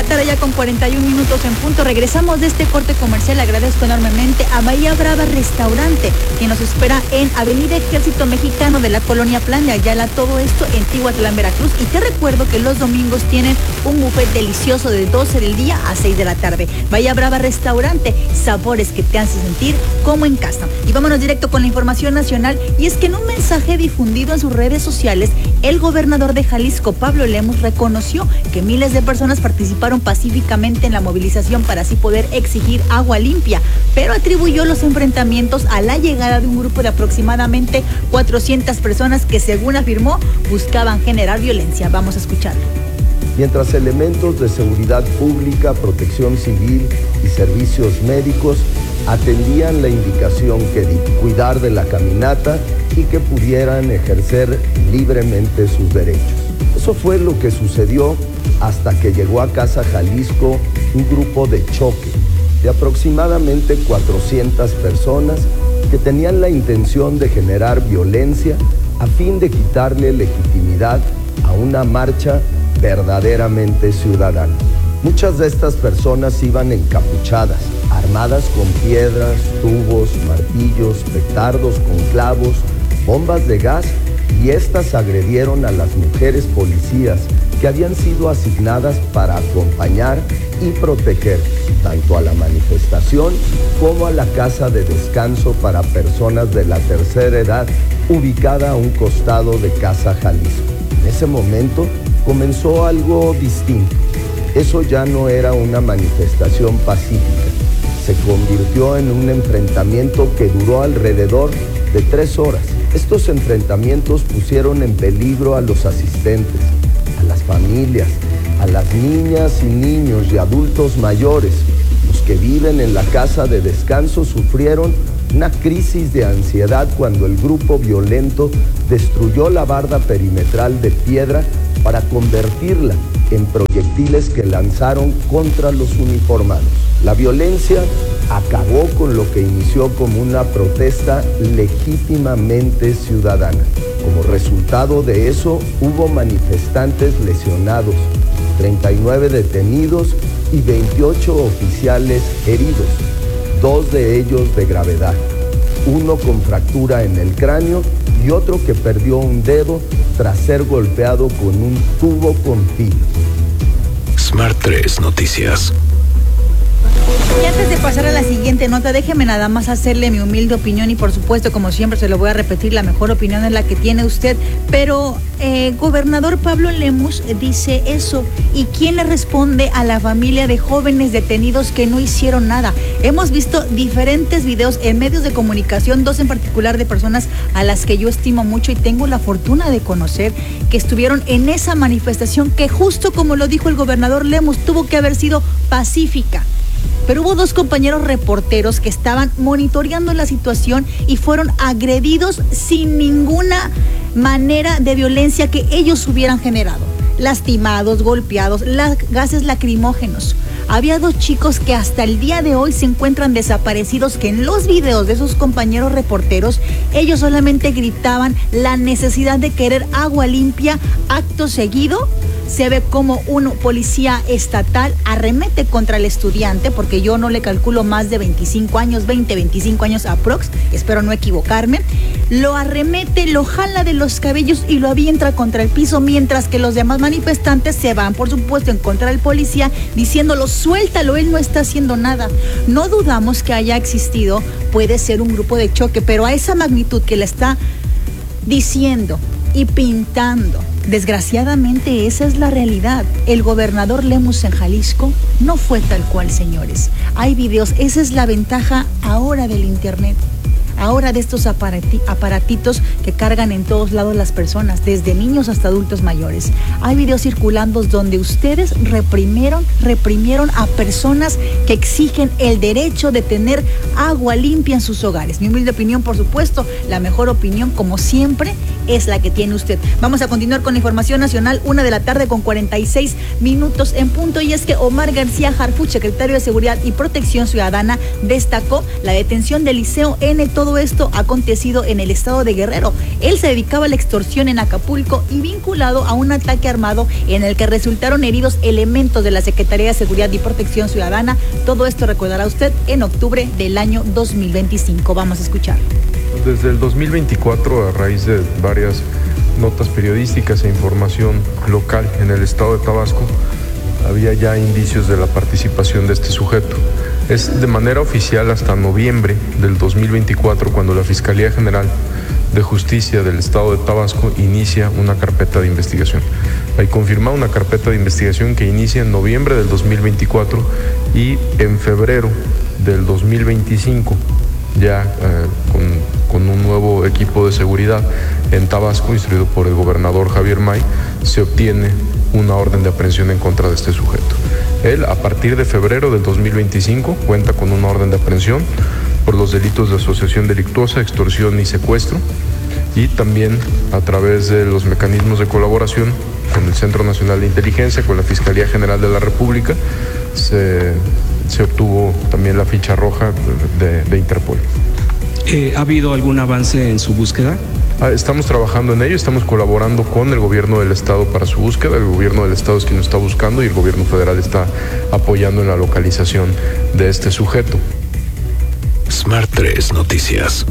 la tarde, ya con 41 minutos en punto. Regresamos de este corte comercial. Agradezco enormemente a Bahía Brava Restaurante, que nos espera en Avenida Ejército Mexicano de la Colonia Plan de Ayala. Todo esto en Tihuatlán, Veracruz. Y te recuerdo que los domingos tienen un buffet delicioso de 12 del día a 6 de la tarde. Bahía Brava Restaurante, sabores que te hacen sentir como en casa. Y vámonos directo con la información nacional. Y es que en un mensaje difundido en sus redes sociales, el gobernador de Jalisco, Pablo Lemus, reconoció que miles de personas participaron pacíficamente en la movilización para así poder exigir agua limpia, pero atribuyó los enfrentamientos a la llegada de un grupo de aproximadamente 400 personas que, según afirmó, buscaban generar violencia. Vamos a escucharlo. Mientras elementos de seguridad pública, protección civil y servicios médicos atendían la indicación que di, cuidar de la caminata y que pudieran ejercer libremente sus derechos. Eso fue lo que sucedió hasta que llegó a Casa Jalisco un grupo de choque de aproximadamente 400 personas que tenían la intención de generar violencia a fin de quitarle legitimidad a una marcha verdaderamente ciudadana. Muchas de estas personas iban encapuchadas, armadas con piedras, tubos, martillos, petardos con clavos, bombas de gas, y estas agredieron a las mujeres policías que habían sido asignadas para acompañar y proteger tanto a la manifestación como a la casa de descanso para personas de la tercera edad ubicada a un costado de Casa Jalisco. En ese momento comenzó algo distinto. Eso ya no era una manifestación pacífica. Se convirtió en un enfrentamiento que duró alrededor de 3 horas. Estos enfrentamientos pusieron en peligro a los asistentes, a las familias, a las niñas y niños y adultos mayores. Los que viven en la casa de descanso sufrieron una crisis de ansiedad cuando el grupo violento destruyó la barda perimetral de piedra para convertirla en proyectiles que lanzaron contra los uniformados. La violencia acabó con lo que inició como una protesta legítimamente ciudadana. Como resultado de eso, hubo manifestantes lesionados, 39 detenidos y 28 oficiales heridos, 2 de ellos de gravedad, uno con fractura en el cráneo y otro que perdió un dedo tras ser golpeado con un tubo con filo. Smart 3 Noticias. Y antes de pasar a la siguiente nota, déjeme nada más hacerle mi humilde opinión y por supuesto, como siempre se lo voy a repetir, la mejor opinión es la que tiene usted, pero gobernador Pablo Lemus dice eso, ¿y quién le responde a la familia de jóvenes detenidos que no hicieron nada? Hemos visto diferentes videos en medios de comunicación, 2 en particular de personas a las que yo estimo mucho y tengo la fortuna de conocer, que estuvieron en esa manifestación que, justo como lo dijo el gobernador Lemus, tuvo que haber sido pacífica. Pero hubo 2 compañeros reporteros que estaban monitoreando la situación y fueron agredidos sin ninguna manera de violencia que ellos hubieran generado. Lastimados, golpeados, gases lacrimógenos. Había 2 chicos que hasta el día de hoy se encuentran desaparecidos, que en los videos de esos compañeros reporteros, ellos solamente gritaban la necesidad de querer agua limpia. Acto seguido, se ve como un policía estatal arremete contra el estudiante, porque yo no le calculo más de 25 años, 25 años aprox, espero no equivocarme. Lo arremete, lo jala de los cabellos y lo avienta contra el piso, mientras que los demás manifestantes se van, por supuesto, en contra del policía, diciéndolo, suéltalo, él no está haciendo nada. No dudamos que haya existido, puede ser un grupo de choque, pero a esa magnitud que le está diciendo y pintando, desgraciadamente esa es la realidad. El gobernador Lemus en Jalisco no fue tal cual, señores. Hay videos, esa es la ventaja ahora del internet, ahora de estos aparatitos que cargan en todos lados las personas, desde niños hasta adultos mayores. Hay videos circulando donde ustedes reprimieron a personas que exigen el derecho de tener agua limpia en sus hogares. Mi humilde opinión, por supuesto, la mejor opinión, como siempre, es la que tiene usted. Vamos a continuar con la información nacional, 1 de la tarde con 46 minutos en punto, y es que Omar García Harfuch, secretario de Seguridad y Protección Ciudadana, destacó la detención de Liceo N. Todo todo esto ha acontecido en el estado de Guerrero. Él se dedicaba a la extorsión en Acapulco y vinculado a un ataque armado en el que resultaron heridos elementos de la Secretaría de Seguridad y Protección Ciudadana. Todo esto recordará usted en octubre del año 2025. Vamos a escucharlo. Desde el 2024, a raíz de varias notas periodísticas e información local en el estado de Tabasco, había ya indicios de la participación de este sujeto. Es de manera oficial hasta noviembre del 2024 cuando la Fiscalía General de Justicia del estado de Tabasco inicia una carpeta de investigación. Hay confirmada una carpeta de investigación que inicia en noviembre del 2024 y en febrero del 2025, ya con un nuevo equipo de seguridad en Tabasco, instruido por el gobernador Javier May, se obtiene una orden de aprehensión en contra de este sujeto. Él, a partir de febrero del 2025, cuenta con una orden de aprehensión por los delitos de asociación delictuosa, extorsión y secuestro, y también a través de los mecanismos de colaboración con el Centro Nacional de Inteligencia, con la Fiscalía General de la República, se obtuvo también la ficha roja de Interpol. ¿Ha habido algún avance en su búsqueda? Estamos trabajando en ello, estamos colaborando con el gobierno del estado para su búsqueda. El gobierno del estado es quien lo está buscando y el gobierno federal está apoyando en la localización de este sujeto. Smart 3 Noticias.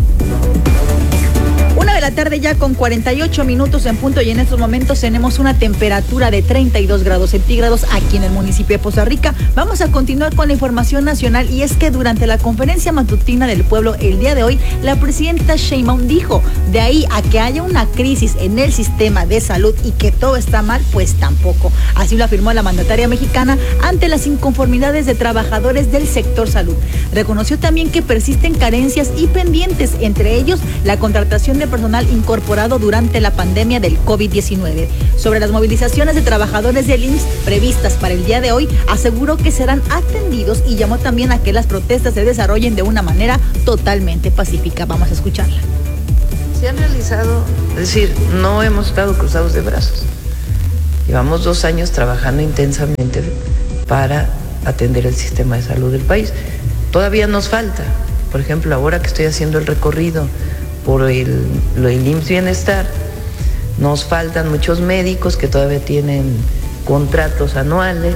1 de la tarde ya con 48 minutos en punto, y en estos momentos tenemos una temperatura de 32 grados centígrados aquí en el municipio de Poza Rica. Vamos a continuar con la información nacional, y es que durante la conferencia matutina del pueblo el día de hoy, la presidenta Sheinbaum dijo: de ahí a que haya una crisis en el sistema de salud y que todo está mal, pues tampoco. Así lo afirmó la mandataria mexicana ante las inconformidades de trabajadores del sector salud. Reconoció también que persisten carencias y pendientes, entre ellos la contratación de personal incorporado durante la pandemia del COVID-19. Sobre las movilizaciones de trabajadores del IMSS previstas para el día de hoy, aseguró que serán atendidos y llamó también a que las protestas se desarrollen de una manera totalmente pacífica. Vamos a escucharla. Se han realizado, es decir, no hemos estado cruzados de brazos. Llevamos 2 años trabajando intensamente para atender el sistema de salud del país. Todavía nos falta, por ejemplo, ahora que estoy haciendo el recorrido por el IMSS Bienestar, nos faltan muchos médicos que todavía tienen contratos anuales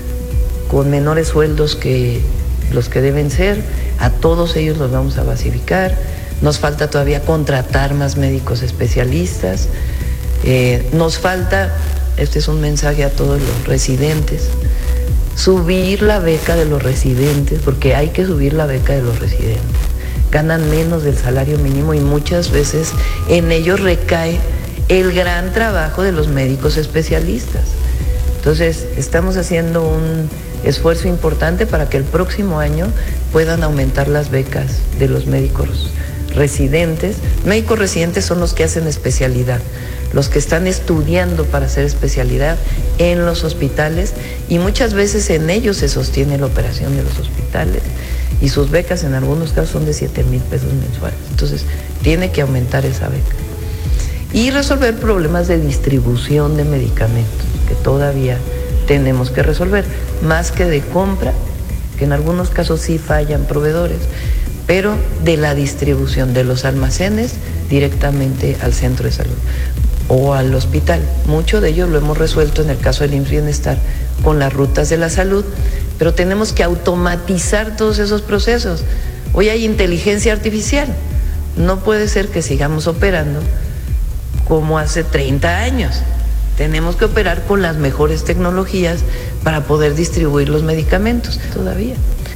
con menores sueldos que los que deben ser. A todos ellos los vamos a basificar. Nos falta todavía contratar más médicos especialistas. Nos falta, este es un mensaje a todos los residentes, subir la beca de los residentes, porque hay que subir la beca de los residentes. Ganan menos del salario mínimo y muchas veces en ellos recae el gran trabajo de los médicos especialistas. Entonces, estamos haciendo un esfuerzo importante para que el próximo año puedan aumentar las becas de los médicos residentes. Médicos residentes son los que hacen especialidad, los que están estudiando para hacer especialidad en los hospitales, y muchas veces en ellos se sostiene la operación de los hospitales, y sus becas en algunos casos son de 7,000 pesos mensuales. Entonces, tiene que aumentar esa beca. Y resolver problemas de distribución de medicamentos, que todavía tenemos que resolver, más que de compra, que en algunos casos sí fallan proveedores, pero de la distribución de los almacenes directamente al centro de salud o al hospital. Mucho de ello lo hemos resuelto en el caso del IMSS Bienestar con las rutas de la salud, pero tenemos que automatizar todos esos procesos. Hoy hay inteligencia artificial. No puede ser que sigamos operando como hace 30 años. Tenemos que operar con las mejores tecnologías para poder distribuir los medicamentos todavía.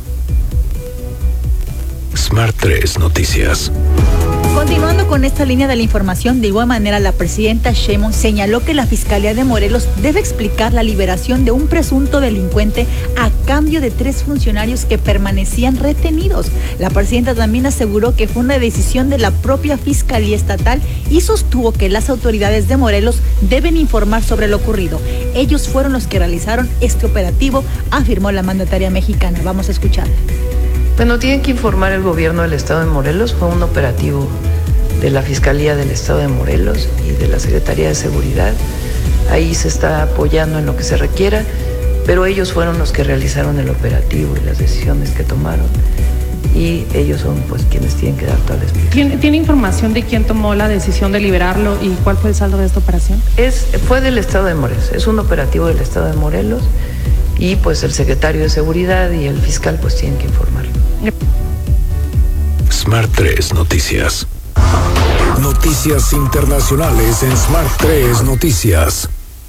Smart 3 Noticias. Continuando con esta línea de la información, de igual manera la presidenta Sheinbaum señaló que la Fiscalía de Morelos debe explicar la liberación de un presunto delincuente a cambio de 3 funcionarios que permanecían retenidos. La presidenta también aseguró que fue una decisión de la propia Fiscalía Estatal y sostuvo que las autoridades de Morelos deben informar sobre lo ocurrido. Ellos fueron los que realizaron este operativo, afirmó la mandataria mexicana. Vamos a escucharla. Bueno, tienen que informar el gobierno del estado de Morelos. Fue un operativo de la Fiscalía del estado de Morelos y de la Secretaría de Seguridad. Ahí se está apoyando en lo que se requiera, pero ellos fueron los que realizaron el operativo y las decisiones que tomaron. y ellos son pues quienes tienen que dar toda la explicación. ¿Tiene información de quién tomó la decisión de liberarlo y cuál fue el saldo de esta operación? Fue del Estado de Morelos, es un operativo del Estado de Morelos y pues el secretario de Seguridad y el fiscal pues tienen que informarlo. Smart 3 Noticias. Noticias internacionales en Smart 3 Noticias.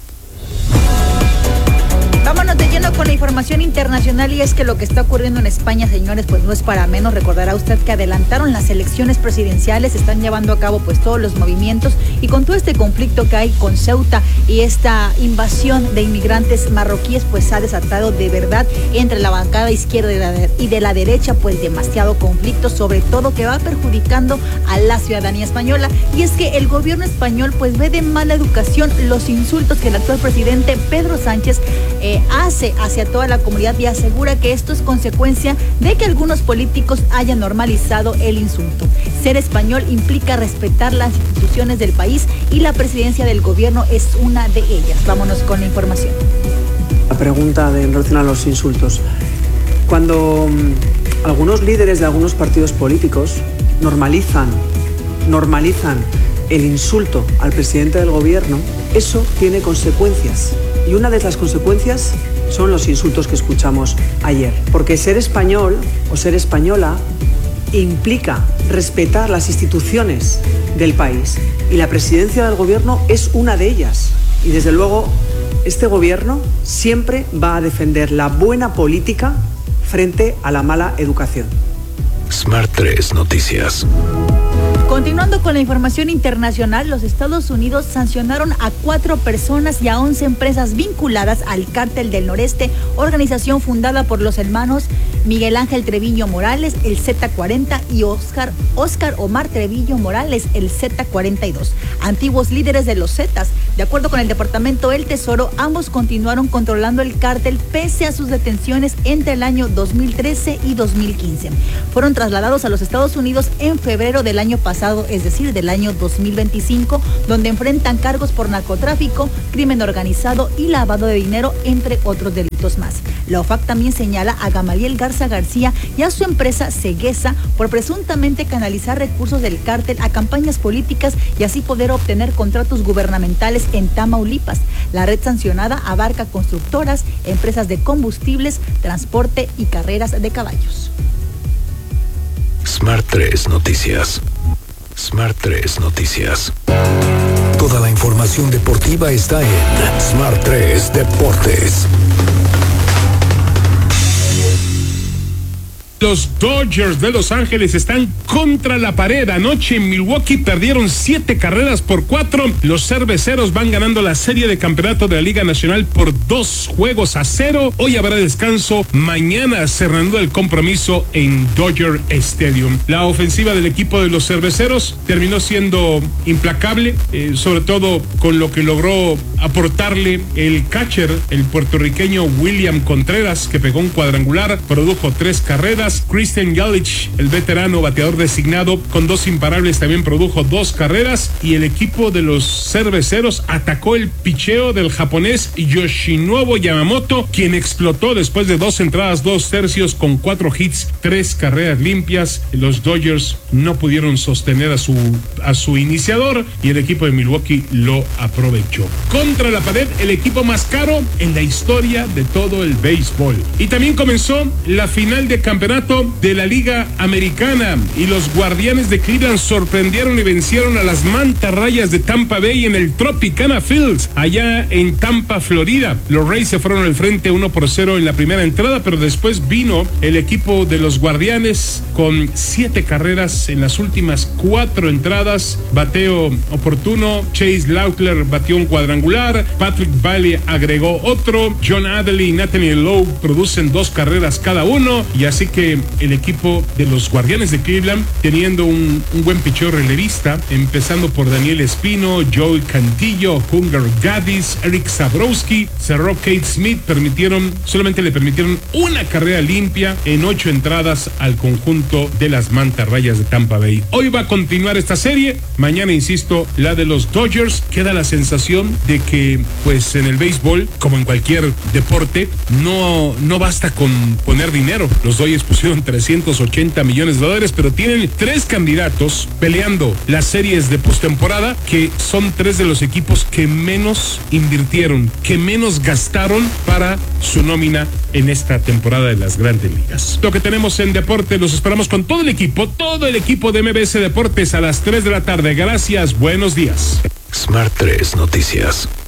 Vámonos de lleno con la información internacional, y es que lo que está ocurriendo en España, señores, pues no es para menos. Recordará usted que adelantaron las elecciones presidenciales, están llevando a cabo pues todos los movimientos, y con todo este conflicto que hay con Ceuta y esta invasión de inmigrantes marroquíes, pues ha desatado de verdad entre la bancada izquierda y de la derecha pues demasiado conflicto, sobre todo que va perjudicando a la ciudadanía española. Y es que el gobierno español pues ve de mala educación los insultos que el actual presidente Pedro Sánchez hace hacia toda la comunidad, y asegura que esto es consecuencia de que algunos políticos hayan normalizado el insulto. Ser español implica respetar las instituciones del país y la presidencia del gobierno es una de ellas. Vámonos con la información. La pregunta en relación a los insultos. Cuando algunos líderes de algunos partidos políticos normalizan el insulto al presidente del gobierno, eso tiene consecuencias. Y una de las consecuencias son los insultos que escuchamos ayer. Porque ser español o ser española implica respetar las instituciones del país. Y la presidencia del gobierno es una de ellas. Y desde luego, este gobierno siempre va a defender la buena política frente a la mala educación. Smart 3 Noticias. Continuando con la información internacional, los Estados Unidos sancionaron a 4 personas y a 11 empresas vinculadas al Cártel del Noreste, organización fundada por los hermanos Miguel Ángel Treviño Morales, el Z40, y Óscar Omar Treviño Morales, el Z42, antiguos líderes de los Zetas. De acuerdo con el Departamento del Tesoro, ambos continuaron controlando el cártel pese a sus detenciones entre el año 2013 y 2015. Fueron trasladados a los Estados Unidos en febrero del año pasado, es decir, del año 2025, donde enfrentan cargos por narcotráfico, crimen organizado y lavado de dinero, entre otros delitos más. La OFAC también señala a Gamaliel Garza García y a su empresa Seguesa por presuntamente canalizar recursos del cártel a campañas políticas y así poder obtener contratos gubernamentales en Tamaulipas. La red sancionada abarca constructoras, empresas de combustibles, transporte y carreras de caballos. Smart 3 Noticias. Smart 3 Noticias. Toda la información deportiva está en Smart 3 Deportes. Los Dodgers de Los Ángeles están contra la pared. Anoche en Milwaukee perdieron 7-4. Los cerveceros van ganando la serie de campeonato de la Liga Nacional por 2-0. Hoy habrá descanso. Mañana cerrando el compromiso en Dodger Stadium. La ofensiva del equipo de los cerveceros terminó siendo implacable, sobre todo con lo que logró aportarle el catcher, el puertorriqueño William Contreras, que pegó un cuadrangular, produjo 3 carreras. Christian Yelich, el veterano bateador designado, con 2 imparables, también produjo 2 carreras. Y el equipo de los cerveceros atacó el picheo del japonés Yoshinobu Yamamoto, quien explotó después de 2 entradas, 2 tercios, con 4 hits, 3 carreras limpias. Los Dodgers no pudieron sostener a su iniciador y el equipo de Milwaukee lo aprovechó. Contra la pared, el equipo más caro en la historia de todo el béisbol. Y también comenzó la final de campeonato de la Liga Americana y los Guardianes de Cleveland sorprendieron y vencieron a las Mantarrayas de Tampa Bay en el Tropicana Fields, allá en Tampa, Florida. Los Rays se fueron al frente 1-0 en la primera entrada, pero después vino el equipo de los Guardianes con 7 carreras en las últimas 4 entradas. Bateo oportuno, Chase Lautler batió un cuadrangular, Patrick Bailey agregó otro, John Adley y Nathaniel Lowe producen 2 carreras cada uno, y así que el equipo de los Guardianes de Cleveland, teniendo un buen picheo relevista, empezando por Daniel Espino, Joey Cantillo, Hunger Gaddis, Eric Zabrowski, cerró Kate Smith, solamente le permitieron una carrera limpia en 8 entradas al conjunto de las Mantarrayas de Tampa Bay. Hoy va a continuar esta serie, mañana, insisto, la de los Dodgers. Queda la sensación de que, pues en el béisbol, como en cualquier deporte, no basta con poner dinero. Los Dodgers pusieron pusieron $380 millones, pero tienen 3 candidatos peleando las series de postemporada, que son 3 de los equipos que menos invirtieron, que menos gastaron para su nómina en esta temporada de las Grandes Ligas. Lo que tenemos en deporte, los esperamos con todo el equipo de MBS Deportes a las 3 de la tarde. Gracias, buenos días. Smart 3 Noticias.